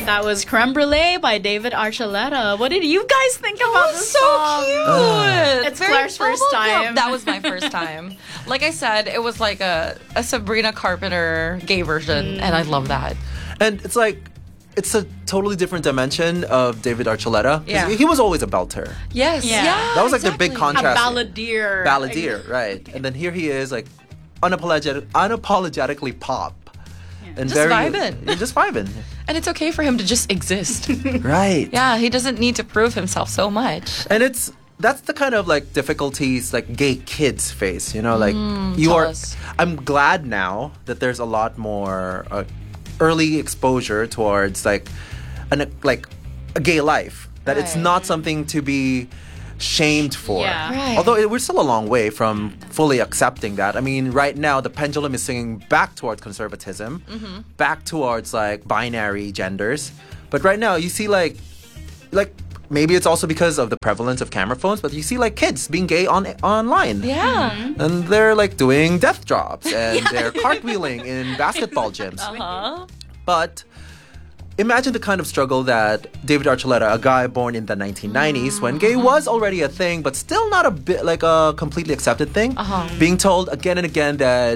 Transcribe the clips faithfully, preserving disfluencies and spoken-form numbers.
That was Creme Brulee by David Archuleta. What did you guys think about this so song? cute. Uh. It's Claire's first time. That was my first time. Like I said, it was like a, a Sabrina Carpenter gay version, and I love that. And it's like, it's a totally different dimension of David Archuleta. 'Cause Yeah. He was always a belter. Yes. Yeah. Yeah. That was like the big exactly. A contrast. balladeer. Balladeer, right. And then here he is, like, unapologetic, unapologetically pop. And Just vibing. You're just vibing. And it's okay for him to just exist. Right. Yeah, he doesn't need to prove himself so much. And it's that's the kind of like difficulties like gay kids face, you know, like you tell are us. I'm glad now that there's a lot more uh, early exposure towards like an like a gay life, that it's Right. not something to be shamed for. Yeah. Right. Although it, we're still a long way from fully accepting that. I mean, right now the pendulum is swinging back towards conservatism, back towards like binary genders. But right now you see like like maybe it's also because of the prevalence of camera phones, but you see like kids being gay on online. Yeah. And they're like doing death drops and they're cartwheeling in basketball gyms. Uh-huh. But imagine the kind of struggle that David Archuleta, a guy born in the nineteen nineties, when gay was already a thing, but still not a bit like a completely accepted thing, Uh-huh. being told again and again that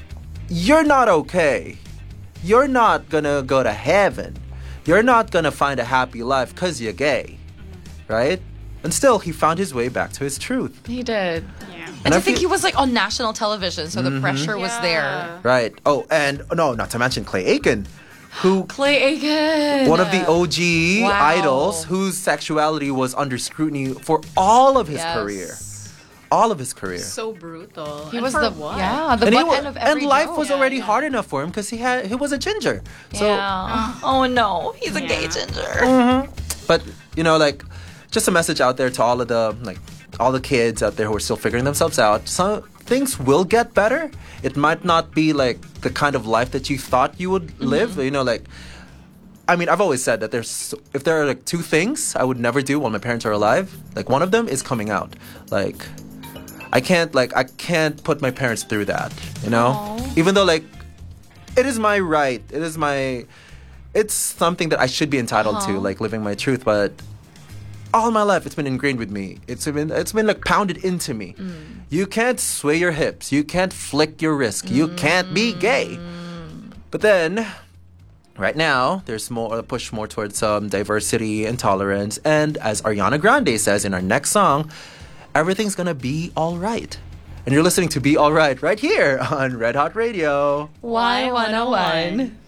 you're not okay. You're not gonna go to heaven. You're not gonna find a happy life because you're gay. Right? And still, he found his way back to his truth. He did. Yeah. And And I I think feel- he was like on national television, so the pressure was there. Right. Oh, and no, not to mention Clay Aiken, who Clay Aiken. one of the O G Wow. idols whose sexuality was under scrutiny for all of his Yes. career. All of his career. So brutal. He And was for the what? yeah the and, he butt wa- end of every and life joke. was Yeah, already yeah. hard enough for him because he had he was a ginger. So, yeah. Oh no, he's a gay Yeah. ginger. but you know, like, just a message out there to all of the like all the kids out there who are still figuring themselves out. Some things will get better. It might not be like the kind of life that you thought you would Mm-hmm. live. You know, like. I mean, I've always said that there's if there are like two things I would never do while my parents are alive. Like one of them is coming out. Like I can't like I can't put my parents through that. You know, Aw. even though like it is my right. It is my. It's something that I should be entitled to, Uh-huh. like living my truth. But all my life, it's been ingrained with me. It's been it's been like pounded into me. You can't sway your hips. You can't flick your wrist. You can't be gay. But then. Right now, there's more a push more towards um, diversity and tolerance. And as Ariana Grande says in our next song, everything's gonna be all right. And you're listening to Be All Right right here on Red Hot Radio. Y one oh one.